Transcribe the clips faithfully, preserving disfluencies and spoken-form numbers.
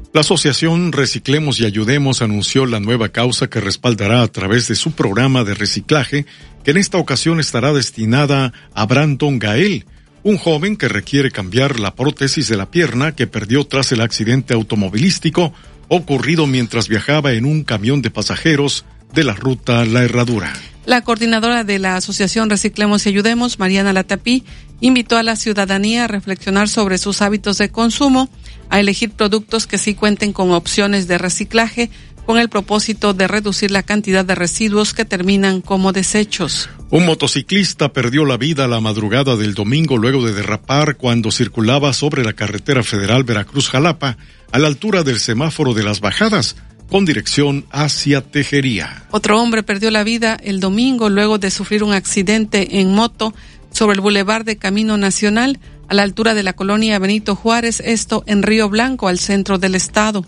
La asociación Reciclemos y Ayudemos anunció la nueva causa que respaldará a través de su programa de reciclaje, que en esta ocasión estará destinada a Brandon Gael, un joven que requiere cambiar la prótesis de la pierna que perdió tras el accidente automovilístico ocurrido mientras viajaba en un camión de pasajeros de la ruta La Herradura. La coordinadora de la asociación Reciclemos y Ayudemos, Mariana Latapí, invitó a la ciudadanía a reflexionar sobre sus hábitos de consumo, a elegir productos que sí cuenten con opciones de reciclaje, con el propósito de reducir la cantidad de residuos que terminan como desechos. Un motociclista perdió la vida la madrugada del domingo luego de derrapar cuando circulaba sobre la carretera federal Veracruz-Jalapa, a la altura del semáforo de las Bajadas, con dirección hacia Tejería. Otro hombre perdió la vida el domingo luego de sufrir un accidente en moto sobre el bulevar de Camino Nacional, a la altura de la colonia Benito Juárez, esto en Río Blanco, al centro del estado.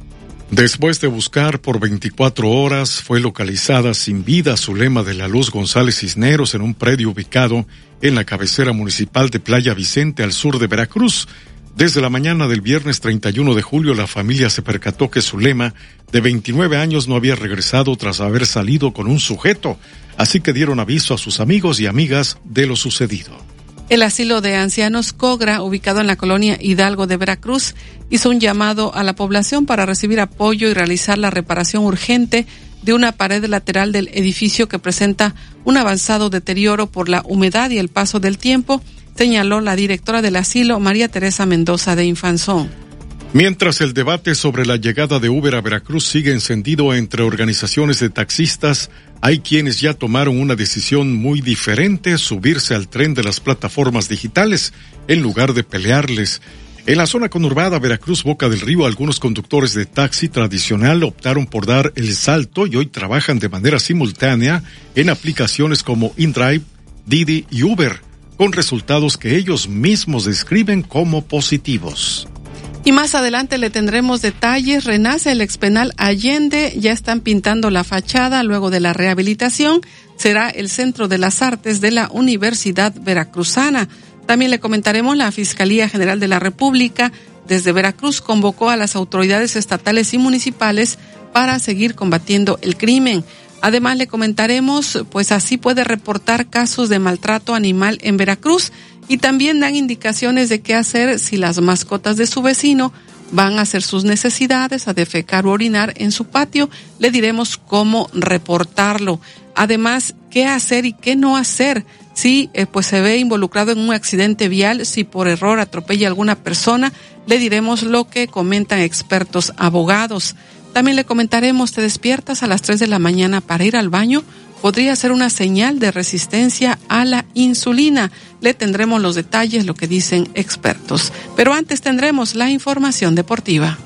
Después de buscar por veinticuatro horas, fue localizada sin vida Zulema de la Luz González Cisneros en un predio ubicado en la cabecera municipal de Playa Vicente, al sur de Veracruz. Desde la mañana del viernes treinta y uno de julio, la familia se percató que Zulema, de veintinueve años, no había regresado tras haber salido con un sujeto, así que dieron aviso a sus amigos y amigas de lo sucedido. El asilo de ancianos Cogra, ubicado en la colonia Hidalgo de Veracruz, hizo un llamado a la población para recibir apoyo y realizar la reparación urgente de una pared lateral del edificio que presenta un avanzado deterioro por la humedad y el paso del tiempo, señaló la directora del asilo, María Teresa Mendoza de Infanzón. Mientras el debate sobre la llegada de Uber a Veracruz sigue encendido entre organizaciones de taxistas, hay quienes ya tomaron una decisión muy diferente: subirse al tren de las plataformas digitales en lugar de pelearles. En la zona conurbada Veracruz Boca del Río, algunos conductores de taxi tradicional optaron por dar el salto y hoy trabajan de manera simultánea en aplicaciones como InDrive, Didi y Uber, con resultados que ellos mismos describen como positivos. Y más adelante le tendremos detalles. Renace el expenal Allende, ya están pintando la fachada luego de la rehabilitación. Será el Centro de las Artes de la Universidad Veracruzana. También le comentaremos: la Fiscalía General de la República desde Veracruz convocó a las autoridades estatales y municipales para seguir combatiendo el crimen. Además le comentaremos, pues así puede reportar casos de maltrato animal en Veracruz, y también dan indicaciones de qué hacer si las mascotas de su vecino van a hacer sus necesidades, a defecar o orinar en su patio. Le diremos cómo reportarlo. Además, qué hacer y qué no hacer si eh, pues se ve involucrado en un accidente vial, si por error atropella a alguna persona. Le diremos lo que comentan expertos abogados. También le comentaremos: te despiertas a las tres de la mañana para ir al baño, podría ser una señal de resistencia a la insulina. Le tendremos los detalles, lo que dicen expertos. Pero antes tendremos la información deportiva.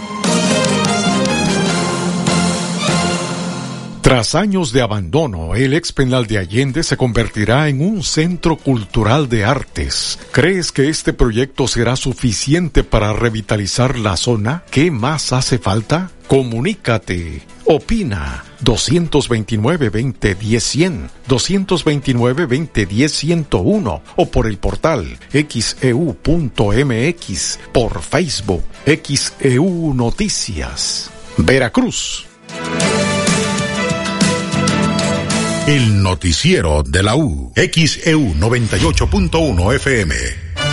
Tras años de abandono, el expenal de Allende se convertirá en un centro cultural de artes. ¿Crees que este proyecto será suficiente para revitalizar la zona? ¿Qué más hace falta? Comunícate. Opina. dos dos nueve, veinte, diez, cien, dos dos nueve, veinte, diez, ciento uno o por el portal equis e u punto eme equis, por Facebook X E U Noticias. Veracruz. El noticiero de la U. X E U noventa y ocho punto uno F M.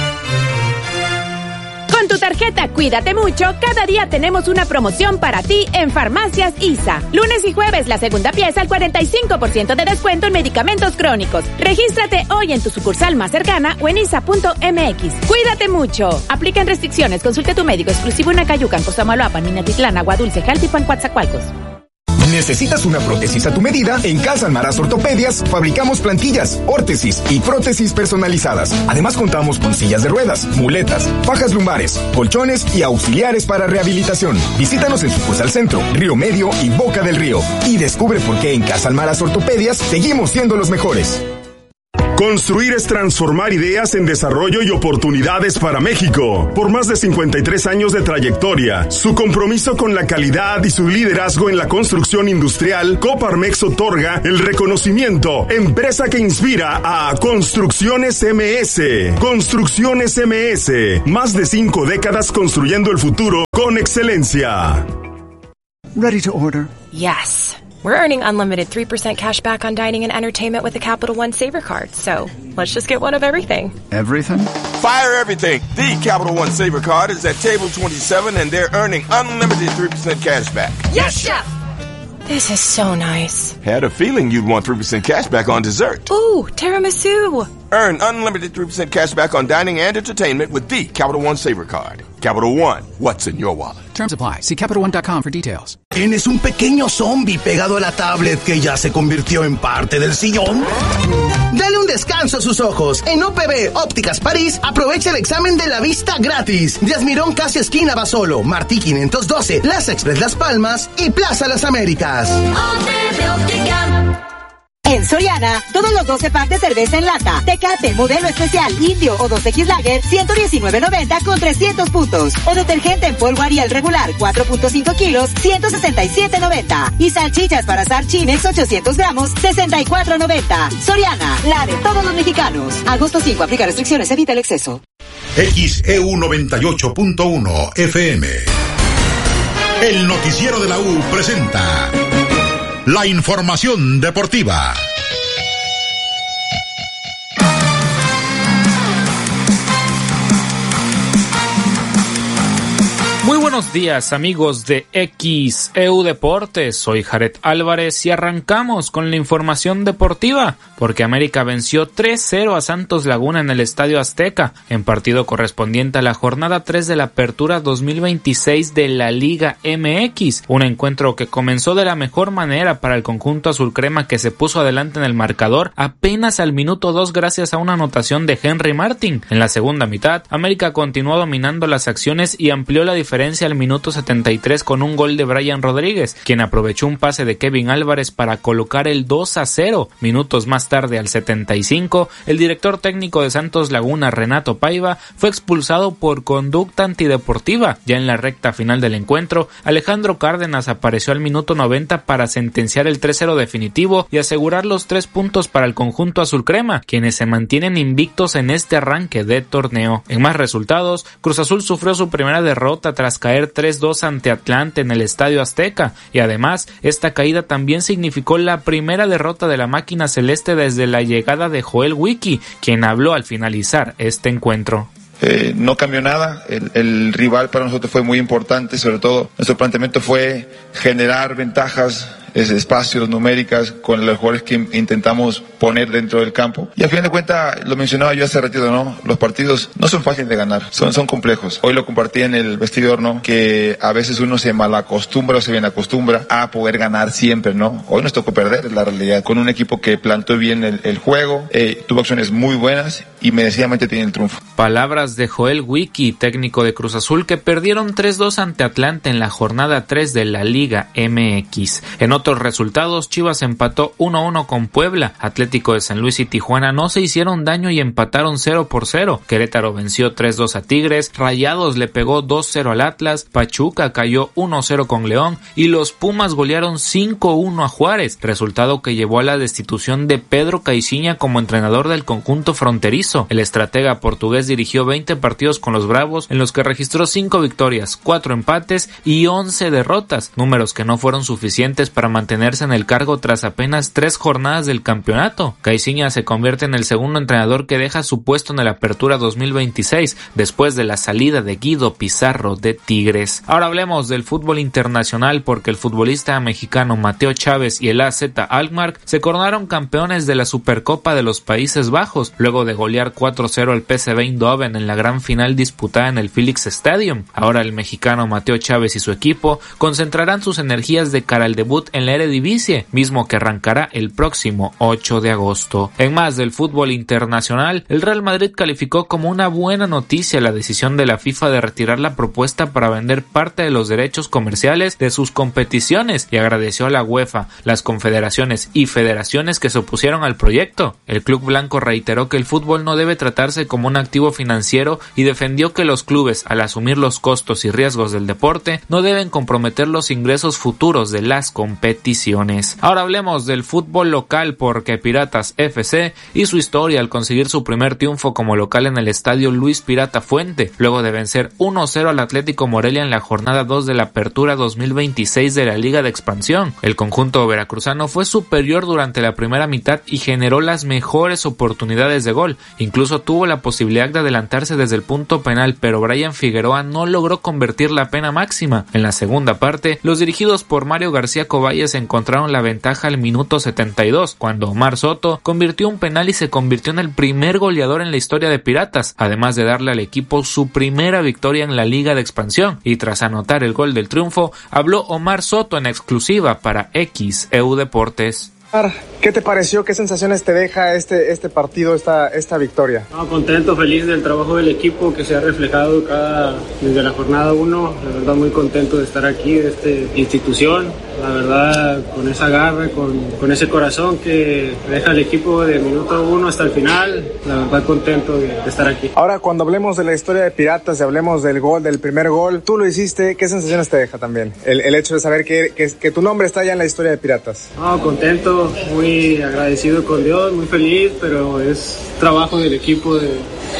Con tu tarjeta Cuídate Mucho, cada día tenemos una promoción para ti en Farmacias I S A. Lunes y jueves, la segunda pieza al cuarenta y cinco por ciento de descuento en medicamentos crónicos. Regístrate hoy en tu sucursal más cercana o en isa punto eme equis. Cuídate mucho. Aplican restricciones. Consulte a tu médico exclusivo en Acayucan, Cosamaloapan, Minatitlán, Agua Dulce, Jaltipan, Coatzacoalcos. ¿Necesitas una prótesis a tu medida? En Casa Almaraz Ortopedias fabricamos plantillas, órtesis y prótesis personalizadas. Además contamos con sillas de ruedas, muletas, fajas lumbares, colchones y auxiliares para rehabilitación. Visítanos en sucursal Centro, Río Medio y Boca del Río y descubre por qué en Casa Almaraz Ortopedias seguimos siendo los mejores. Construir es transformar ideas en desarrollo y oportunidades para México. Por más de cincuenta y tres años de trayectoria, su compromiso con la calidad y su liderazgo en la construcción industrial, Coparmex otorga el reconocimiento Empresa que inspira a Construcciones M S. Construcciones M S. Más de cinco décadas construyendo el futuro con excelencia. Ready to order? Yes. We're earning unlimited three percent cash back on dining and entertainment with the Capital One Saver Card. So, let's just get one of everything. Everything? Fire everything. The Capital One Saver Card is at table twenty-seven and they're earning unlimited three percent cash back. Yes, Chef! This is so nice. Had a feeling you'd want three percent cash back on dessert. Ooh, tiramisu. Earn unlimited three percent cash back on dining and entertainment with the Capital One Saver Card. Capital One, what's in your wallet? Terms apply. See Capital One dot com for details. ¿Tienes un pequeño zombie pegado a la tablet que ya se convirtió en parte del sillón? Dale un descanso a sus ojos. En O P B Ópticas París, aprovecha el examen de la vista gratis. Díaz Mirón, casi esquina Basolo, Martí quinientos doce, Plaza Express Las Palmas y Plaza Las Américas. O P B Óptica. En Soriana, todos los doce packs de cerveza en lata, Tecate, modelo especial, Indio o dos equis Lager, ciento diecinueve noventa con trescientos puntos. O detergente en polvo Ariel regular, cuatro punto cinco kilos, ciento sesenta y siete noventa. Y salchichas para asar Chinex ochocientos gramos, sesenta y cuatro noventa. Soriana, la de todos los mexicanos. Agosto cinco, aplica restricciones, evita el exceso. X E U noventa y ocho punto uno F M. El noticiero de la U presenta la información deportiva. Muy buenos días, amigos de X E U Deportes. Soy Jared Álvarez y arrancamos con la información deportiva, porque América venció tres cero a Santos Laguna en el Estadio Azteca, en partido correspondiente a la jornada tres de la Apertura dos mil veintiséis de la Liga M X, un encuentro que comenzó de la mejor manera para el conjunto azul crema, que se puso adelante en el marcador apenas al minuto dos gracias a una anotación de Henry Martin. En la segunda mitad, América continuó dominando las acciones y amplió la diferencia al minuto setenta y tres con un gol de Brian Rodríguez, quien aprovechó un pase de Kevin Álvarez para colocar el dos a cero. Minutos más tarde, al setenta y cinco, el director técnico de Santos Laguna, Renato Paiva, fue expulsado por conducta antideportiva. Ya en la recta final del encuentro, Alejandro Cárdenas apareció al minuto noventa para sentenciar el tres cero definitivo y asegurar los tres puntos para el conjunto azul crema, quienes se mantienen invictos en este arranque de torneo. En más resultados, Cruz Azul sufrió su primera derrota tras caer tres dos ante Atlante en el Estadio Azteca, y además esta caída también significó la primera derrota de la máquina celeste desde la llegada de Joel Wiki, quien habló al finalizar este encuentro. Eh, no cambió nada, el, el rival para nosotros fue muy importante, sobre todo nuestro planteamiento fue generar ventajas, espacios numéricas con los jugadores que intentamos poner dentro del campo. Y al final de cuentas, lo mencionaba yo hace ratito, ¿no? Los partidos no son fáciles de ganar, son, son complejos. Hoy lo compartí en el vestidor, ¿no? Que a veces uno se malacostumbra o se bien acostumbra a poder ganar siempre, ¿no? Hoy nos tocó perder, es la realidad, con un equipo que plantó bien el, el juego, eh, tuvo acciones muy buenas y merecidamente tiene el triunfo. Palabras de Joel Wiki, técnico de Cruz Azul, que perdieron tres dos ante Atlante en la jornada tres de la Liga M X. En otros resultados, Chivas empató uno a uno con Puebla, Atlético de San Luis y Tijuana no se hicieron daño y empataron cero por cero, Querétaro venció tres dos a Tigres, Rayados le pegó dos cero al Atlas, Pachuca cayó uno cero con León y los Pumas golearon cinco uno a Juárez, resultado que llevó a la destitución de Pedro Caixinha como entrenador del conjunto fronterizo. El estratega portugués dirigió veinte partidos con los Bravos, en los que registró cinco victorias, cuatro empates y once derrotas, números que no fueron suficientes para mantenerse en el cargo tras apenas tres jornadas del campeonato. Caixinha se convierte en el segundo entrenador que deja su puesto en la Apertura dos mil veintiséis, después de la salida de Guido Pizarro de Tigres. Ahora hablemos del fútbol internacional, porque el futbolista mexicano Mateo Chávez y el A Z Alkmaar se coronaron campeones de la Supercopa de los Países Bajos, luego de golear cuatro cero al P S V Eindhoven en la gran final disputada en el Philips Stadium. Ahora el mexicano Mateo Chávez y su equipo concentrarán sus energías de cara al debut en la Eredivisie, mismo que arrancará el próximo ocho de agosto. En más del fútbol internacional, el Real Madrid calificó como una buena noticia la decisión de la FIFA de retirar la propuesta para vender parte de los derechos comerciales de sus competiciones y agradeció a la UEFA, las confederaciones y federaciones que se opusieron al proyecto. El club blanco reiteró que el fútbol no debe tratarse como un activo financiero y defendió que los clubes, al asumir los costos y riesgos del deporte, no deben comprometer los ingresos futuros de las competiciones. Ahora hablemos del fútbol local porque Piratas F C hizo historia al conseguir su primer triunfo como local en el estadio Luis Pirata Fuente, luego de vencer uno cero al Atlético Morelia en la jornada dos de la Apertura dos mil veintiséis de la Liga de Expansión. El conjunto veracruzano fue superior durante la primera mitad y generó las mejores oportunidades de gol, incluso tuvo la posibilidad de adelantarse desde el punto penal, pero Brian Figueroa no logró convertir la pena máxima. En la segunda parte, los dirigidos por Mario García Coballes encontraron la ventaja al minuto setenta y dos, cuando Omar Soto convirtió un penal y se convirtió en el primer goleador en la historia de Piratas, además de darle al equipo su primera victoria en la Liga de Expansión. Y tras anotar el gol del triunfo, habló Omar Soto en exclusiva para X E U Deportes. ¿Qué te pareció? ¿Qué sensaciones te deja este, este partido, esta, esta victoria? No, contento, feliz del trabajo del equipo que se ha reflejado cada, desde la jornada uno. La verdad muy contento de estar aquí, de esta institución. La verdad con esa garra, con, con ese corazón que deja el equipo de minuto uno hasta el final. La verdad contento de, de estar aquí. Ahora cuando hablemos de la historia de Piratas y hablemos del gol, del primer gol, tú lo hiciste, ¿qué sensaciones te deja también? El, el hecho de saber que, que, que tu nombre está ya en la historia de Piratas. No, contento, muy agradecido con Dios, muy feliz, pero es trabajo del equipo, de,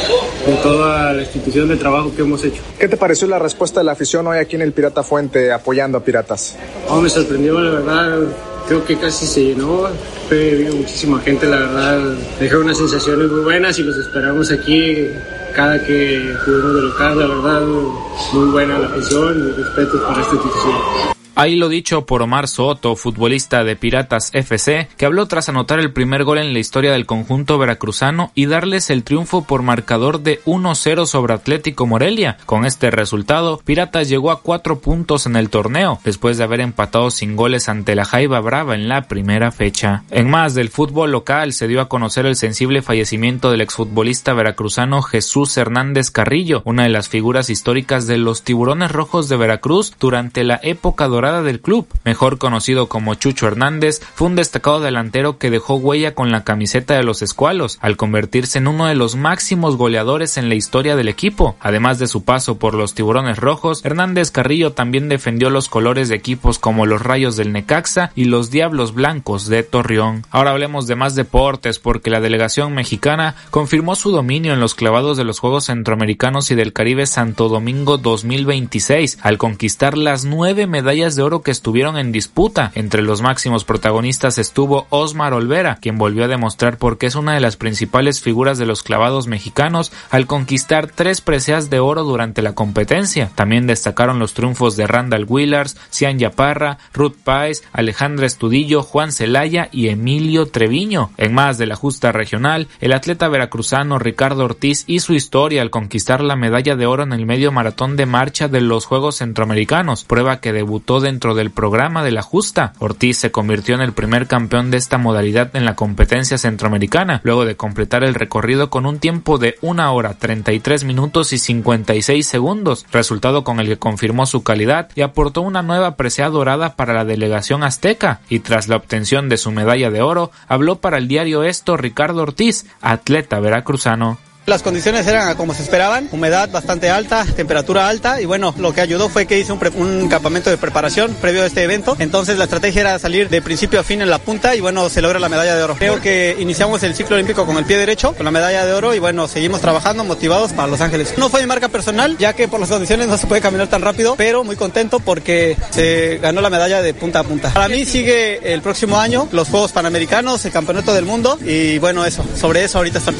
de toda la institución de trabajo que hemos hecho. ¿Qué te pareció la respuesta de la afición hoy aquí en el Pirata Fuente apoyando a Piratas? Oh, me sorprendió, la verdad, creo que casi se llenó, fue muchísima gente, la verdad, dejó unas sensaciones muy buenas y los esperamos aquí cada que juguemos de local, la verdad, muy buena la afición y respeto para esta institución. Ahí lo dicho por Omar Soto, futbolista de Piratas F C, que habló tras anotar el primer gol en la historia del conjunto veracruzano y darles el triunfo por marcador de uno cero sobre Atlético Morelia. Con este resultado, Piratas llegó a cuatro puntos en el torneo, después de haber empatado sin goles ante la Jaiba Brava en la primera fecha. En más del fútbol local, se dio a conocer el sensible fallecimiento del exfutbolista veracruzano Jesús Hernández Carrillo, una de las figuras históricas de los Tiburones Rojos de Veracruz durante la época dorada del club. Mejor conocido como Chucho Hernández, fue un destacado delantero que dejó huella con la camiseta de los Escualos, al convertirse en uno de los máximos goleadores en la historia del equipo. Además de su paso por los Tiburones Rojos, Hernández Carrillo también defendió los colores de equipos como los Rayos del Necaxa y los Diablos Blancos de Torreón. Ahora hablemos de más deportes porque la delegación mexicana confirmó su dominio en los clavados de los Juegos Centroamericanos y del Caribe Santo Domingo dos mil veintiséis, al conquistar las nueve medallas de oro que estuvieron en disputa. Entre los máximos protagonistas estuvo Osmar Olvera, quien volvió a demostrar por qué es una de las principales figuras de los clavados mexicanos al conquistar tres preseas de oro durante la competencia. También destacaron los triunfos de Randall Willars, Cian Yaparra, Ruth Páez, Alejandra Estudillo, Juan Celaya y Emilio Treviño. En más de la justa regional, el atleta veracruzano Ricardo Ortiz hizo historia al conquistar la medalla de oro en el medio maratón de marcha de los Juegos Centroamericanos, prueba que debutó dentro del programa de la justa. Ortiz se convirtió en el primer campeón de esta modalidad en la competencia centroamericana, luego de completar el recorrido con un tiempo de una hora treinta y tres minutos y cincuenta y seis segundos, resultado con el que confirmó su calidad y aportó una nueva presea dorada para la delegación azteca. Y tras la obtención de su medalla de oro, habló para el diario Esto Ricardo Ortiz, atleta veracruzano. Las condiciones eran como se esperaban, humedad bastante alta, temperatura alta y bueno, lo que ayudó fue que hice un, pre- un campamento de preparación previo a este evento, entonces la estrategia era salir de principio a fin en la punta y bueno, se logra la medalla de oro. Creo que iniciamos el ciclo olímpico con el pie derecho, con la medalla de oro y bueno, seguimos trabajando motivados para Los Ángeles. No fue mi marca personal, ya que por las condiciones no se puede caminar tan rápido, pero muy contento porque se ganó la medalla de punta a punta. Para mí sigue el próximo año los Juegos Panamericanos, el Campeonato del Mundo y bueno, eso, sobre eso ahorita están trabajando.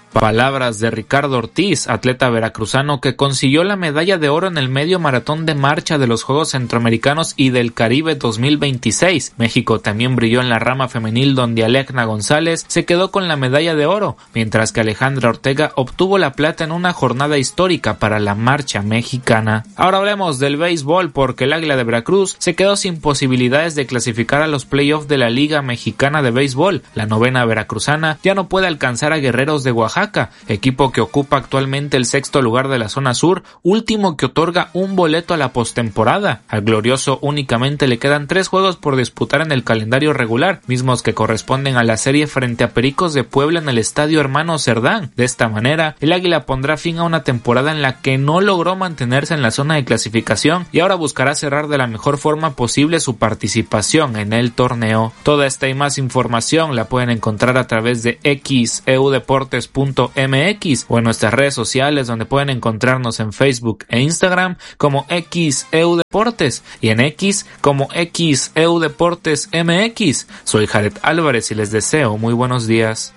Palabras de Ricardo Ortiz, atleta veracruzano que consiguió la medalla de oro en el medio maratón de marcha de los Juegos Centroamericanos y del Caribe dos mil veintiséis. México también brilló en la rama femenil, donde Alecna González se quedó con la medalla de oro, mientras que Alejandra Ortega obtuvo la plata en una jornada histórica para la marcha mexicana. Ahora hablemos del béisbol, porque el Águila de Veracruz se quedó sin posibilidades de clasificar a los playoffs de la Liga Mexicana de Béisbol. La novena veracruzana ya no puede alcanzar a Guerreros de Oaxaca, equipo que ocupa actualmente el sexto lugar de la zona sur, último que otorga un boleto a la postemporada. Al glorioso únicamente le quedan tres juegos por disputar en el calendario regular, mismos que corresponden a la serie frente a Pericos de Puebla en el Estadio Hermano Cerdán. De esta manera, el Águila pondrá fin a una temporada en la que no logró mantenerse en la zona de clasificación y ahora buscará cerrar de la mejor forma posible su participación en el torneo. Toda esta y más información la pueden encontrar a través de x e u deportes punto m x o en nuestras redes sociales, donde pueden encontrarnos en Facebook e Instagram como X E U Deportes y en X como X E U Deportes M X. Soy Jared Álvarez y les deseo muy buenos días.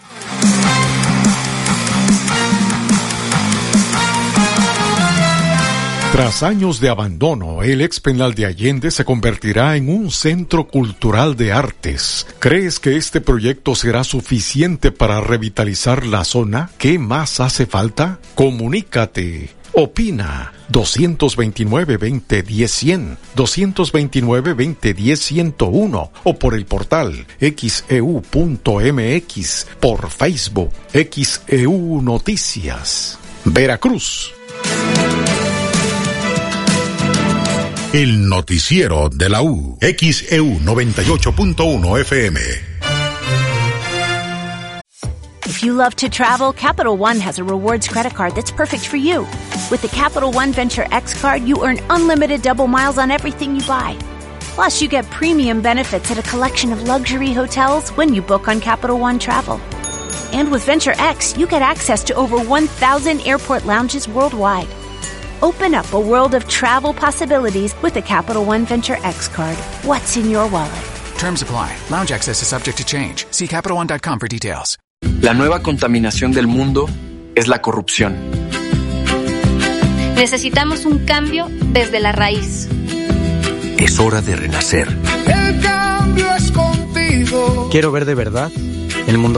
Tras años de abandono, el ex penal de Allende se convertirá en un centro cultural de artes. ¿Crees que este proyecto será suficiente para revitalizar la zona? ¿Qué más hace falta? Comunícate. Opina dos dos nueve, veinte, diez, cien, dos dos nueve, veinte, diez, ciento uno o por el portal x e u punto m x, por Facebook X E U Noticias. Veracruz. El noticiero de la U. X E U noventa y ocho punto uno F M. If you love to travel, Capital One has a rewards credit card that's perfect for you. With the Capital One Venture X card, you earn unlimited double miles on everything you buy. Plus, you get premium benefits at a collection of luxury hotels when you book on Capital One Travel. And with Venture X, you get access to over one thousand airport lounges worldwide. Open up a world of travel possibilities with the Capital One Venture X card. What's in your wallet? Terms apply. Lounge access is subject to change. See Capital One dot com for details. La nueva contaminación del mundo es la corrupción. Necesitamos un cambio desde la raíz. Es hora de renacer. El cambio es contigo. Quiero ver de verdad el mundo